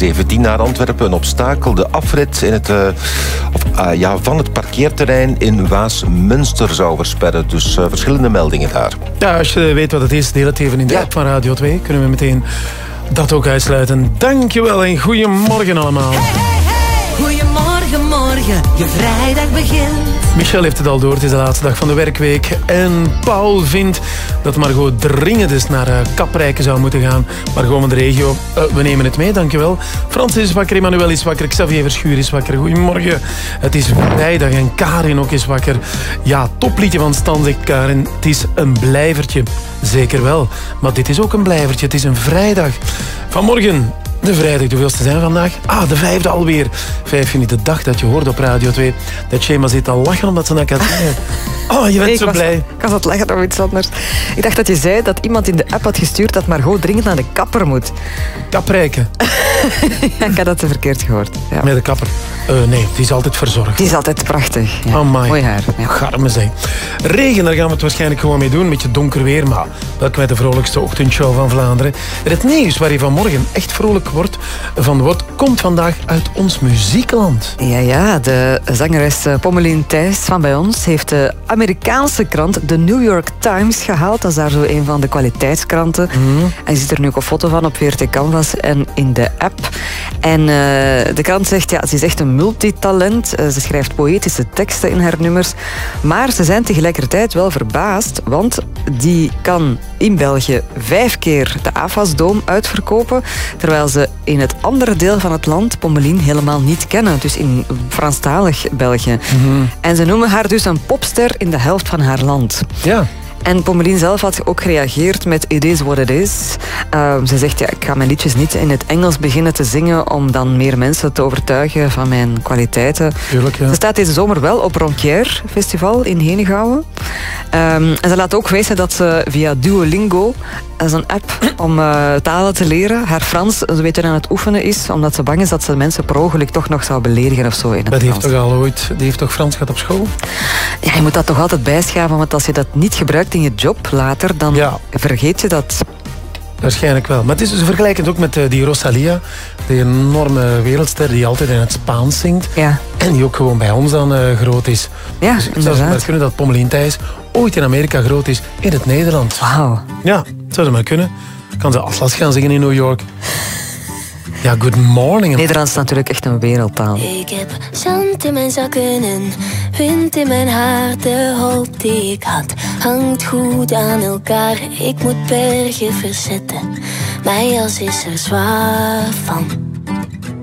A17 naar Antwerpen een obstakel. De afrit in van het parkeerterrein in Waasmunster zou versperren. Dus verschillende meldingen daar. Ja, als je weet wat het is, deel het even in de app van Radio 2. Kunnen we meteen dat ook uitsluiten. Dankjewel en goedemorgen allemaal. Goedemorgen, morgen, je vrijdag begint. Michel heeft het al door, het is de laatste dag van de werkweek. En Paul vindt dat Margot dringend eens naar Kaprijke zou moeten gaan. Margot van de regio, we nemen het mee, dankjewel. Frans is wakker, Emmanuel is wakker, Xavier Verschuur is wakker. Goedemorgen, het is vrijdag en Karin ook is wakker. Ja, topliedje van Stan, zegt Karin. Het is een blijvertje, zeker wel. Maar dit is ook een blijvertje, het is een vrijdag. Vanmorgen... De vrijdag, hoeveelste zijn we vandaag? De 5e alweer. 5 juni, de dag dat je hoort op Radio 2. Dat Shema zit al lachen omdat ze naar kan zeggen. Je bent zo blij. Ik was aan het lachen over iets anders. Ik dacht dat je zei dat iemand in de app had gestuurd dat Margot dringend naar de kapper moet. Kaprijke. Ja, ik had dat verkeerd gehoord. Ja. Met de kapper. Nee, die is altijd verzorgd. Die is altijd prachtig. Ja. Oh my. Mooi haar. Ja. Garme zeg. Regen, daar gaan we het waarschijnlijk gewoon mee doen. Een beetje donker weer, maar welkom bij de vrolijkste ochtendshow van Vlaanderen. Het nieuws waar je vanmorgen echt vrolijk wordt, komt vandaag uit ons muziekland. Ja, de zangeres Pommelien Thijs van bij ons heeft de Amerikaanse krant The New York Times gehaald. Dat is daar zo een van de kwaliteitskranten. En je ziet er nu ook een foto van op VRT Canvas en in de app. En de krant zegt, ze is echt een multitalent. Ze schrijft poëtische teksten in haar nummers. Maar ze zijn tegelijkertijd wel verbaasd, want die kan in België 5 keer de AFAS-doom uitverkopen, terwijl ze in het andere deel van het land Pommelien helemaal niet kennen. Dus in Franstalig België. En ze noemen haar dus een popster in de helft van haar land. Ja. En Pommelien zelf had ook gereageerd met It is what it is. Ze zegt, ik ga mijn liedjes niet in het Engels beginnen te zingen om dan meer mensen te overtuigen van mijn kwaliteiten. Tuurlijk, ja. Ze staat deze zomer wel op Ronquière Festival in Henegouwen. En ze laat ook weten dat ze via Duolingo, dat is een app om talen te leren, haar Frans een beetje aan het oefenen is, omdat ze bang is dat ze mensen per ongeluk toch nog zou beledigen of zo in het Frans. Die heeft toch Frans gehad op school? Ja, je moet dat toch altijd bijschaven, want als je dat niet gebruikt in je job later, dan vergeet je dat. Waarschijnlijk wel. Maar ze vergelijken het ook met die Rosalia, die enorme wereldster die altijd in het Spaans zingt. Ja. En die ook gewoon bij ons dan groot is. Ja, dus het zou maar kunnen dat Pommelien Thijs ooit in Amerika groot is in het Nederlands. Wauw. Ja, het zou maar kunnen. Kan ze Atlas gaan zingen in New York. Ja, good morning. Nederlands is natuurlijk echt een wereldtaal. Ik heb zand in mijn zakken en wind in mijn haar. De hoop die ik had hangt goed aan elkaar. Ik moet bergen verzetten, mijn jas is er zwaar van.